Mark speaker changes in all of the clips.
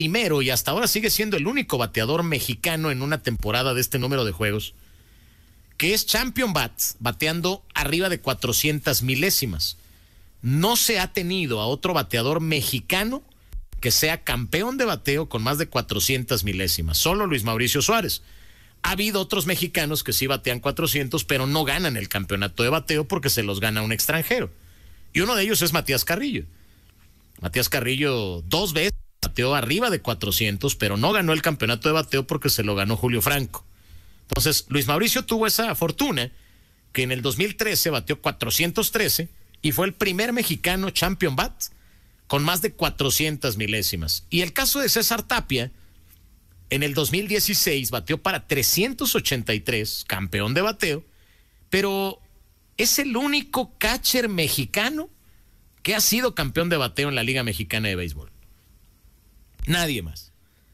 Speaker 1: primero y hasta ahora sigue siendo el único bateador mexicano en una temporada de este número de juegos que es champion bats, bateando arriba de 400 milésimas. No se ha tenido a otro bateador mexicano que sea campeón de bateo con más de 400 milésimas. Solo Luis Mauricio Suárez. Ha habido otros mexicanos que sí batean 400, pero no ganan el campeonato de bateo porque se los gana un extranjero. Y uno de ellos es Matías Carrillo. Matías Carrillo 2 veces bateó arriba de 400, pero no ganó el campeonato de bateo porque se lo ganó Julio Franco. Entonces, Luis Mauricio tuvo esa fortuna que en el 2013 bateó 413 y fue el primer mexicano champion bat con más de 400 milésimas. Y el caso de César Tapia, en el 2016 bateó para 383, campeón de bateo, pero es el único catcher mexicano que ha sido campeón de bateo en la Liga Mexicana de Béisbol. Nadie más.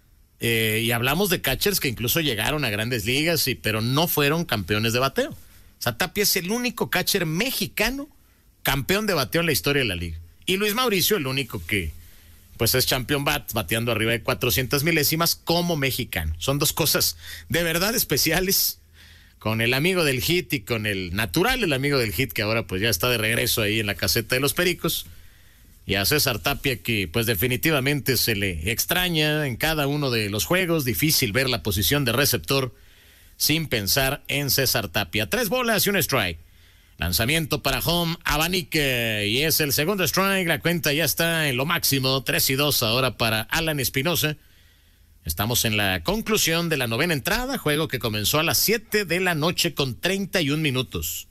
Speaker 1: Y hablamos de catchers que incluso llegaron a grandes ligas, pero no fueron campeones de bateo. O sea, Tapia es el único catcher mexicano campeón de bateo en la historia de la liga. Y Luis Mauricio, el único que pues es champion bat, bateando arriba de 400 milésimas como mexicano. Son dos cosas de verdad especiales, con el amigo del hit y con el natural, el amigo del hit, que ahora pues ya está de regreso ahí en la caseta de los Pericos. Y a César Tapia, que pues definitivamente se le extraña en cada uno de los juegos. Difícil ver la posición de receptor sin pensar en César Tapia. 3 bolas y un strike. Lanzamiento para home, abanique, y es el segundo strike. La cuenta ya está en lo máximo, 3-2 ahora para Alan Espinosa. Estamos en la conclusión de la 9ª entrada, juego que comenzó a las 7 de la noche con 31 minutos.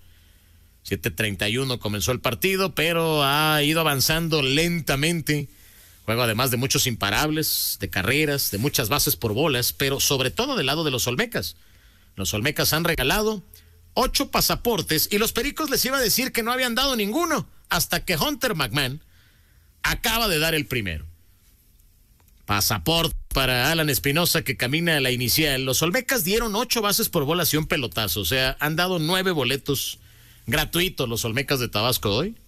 Speaker 1: 7:31 comenzó el partido, pero ha ido avanzando lentamente. Juego además de muchos imparables, de carreras, de muchas bases por bolas, pero sobre todo del lado de los Olmecas. Los Olmecas han regalado 8 pasaportes y los Pericos les iba a decir que no habían dado ninguno hasta que Hunter McMahon acaba de dar el primero. Pasaporte para Alan Espinosa, que camina a la inicial. Los Olmecas dieron 8 bases por bolas y un pelotazo, o sea, han dado 9 boletos gratuitos los Olmecas de Tabasco hoy.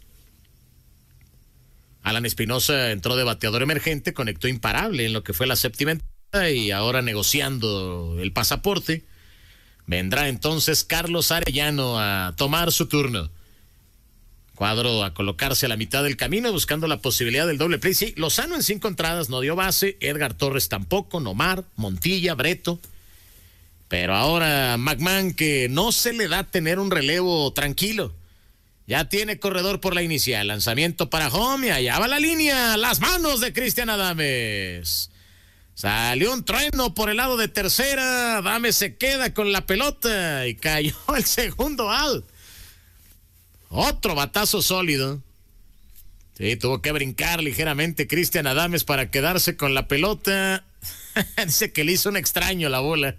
Speaker 1: Alan Espinosa entró de bateador emergente, conectó imparable en lo que fue la 7ª entrada y ahora negociando el pasaporte. Vendrá entonces Carlos Arellano a tomar su turno. Cuadro a colocarse a la mitad del camino buscando la posibilidad del doble play. Sí, Lozano en 5 entradas no dio base, Edgar Torres tampoco, Nomar, Montilla, Breto. Pero ahora McMahon, que no se le da tener un relevo tranquilo. Ya tiene corredor por la inicial. Lanzamiento para home y allá va la línea. Las manos de Cristian Adames. Salió un trueno por el lado de tercera. Adames se queda con la pelota y cayó el segundo out. Otro batazo sólido. Sí, tuvo que brincar ligeramente Cristian Adames para quedarse con la pelota. Dice que le hizo un extraño la bola.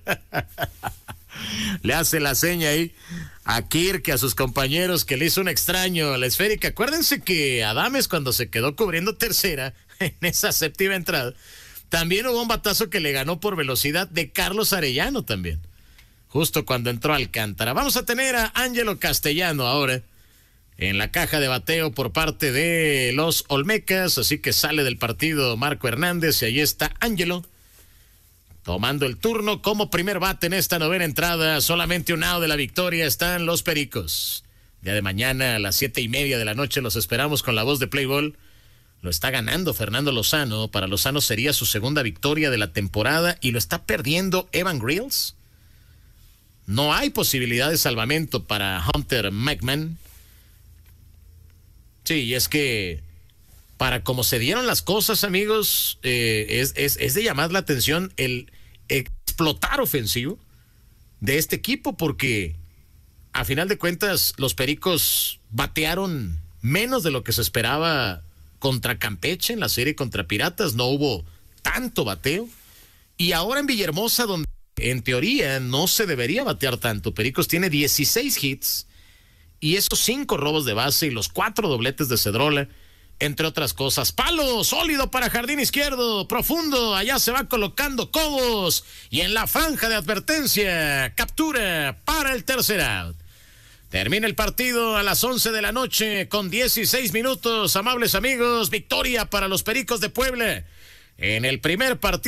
Speaker 1: Le hace la seña ahí a Kirk, a sus compañeros, que le hizo un extraño a la esférica. Acuérdense que Adames, cuando se quedó cubriendo tercera en esa 7ª entrada, también hubo un batazo que le ganó por velocidad de Carlos Arellano también, justo cuando entró Alcántara. Vamos a tener a Ángelo Castellano ahora en la caja de bateo por parte de los Olmecas, así que sale del partido Marco Hernández y ahí está Ángelo tomando el turno como primer bate en esta 9ª entrada. Solamente un out de la victoria están los Pericos. Día de mañana a las 7:30 de la noche los esperamos con la voz de Playball. Lo está ganando Fernando Lozano. Para Lozano sería su segunda victoria de la temporada y lo está perdiendo Evan Grills. No hay posibilidad de salvamento para Hunter McMahon. Sí, y es que para cómo se dieron las cosas, amigos, es de llamar la atención el explotar ofensivo de este equipo, porque a final de cuentas los Pericos batearon menos de lo que se esperaba contra Campeche en la serie contra Piratas. No hubo tanto bateo. Y ahora en Villahermosa, donde en teoría no se debería batear tanto, Pericos tiene 16 hits y esos 5 robos de base y los 4 dobletes de Cedrola, entre otras cosas. Palo sólido para jardín izquierdo, profundo, allá se va colocando Cobos y en la franja de advertencia, captura para el tercer out. Termina el partido a las 11 de la noche con 16 minutos, amables amigos. Victoria para los Pericos de Puebla. En el primer partido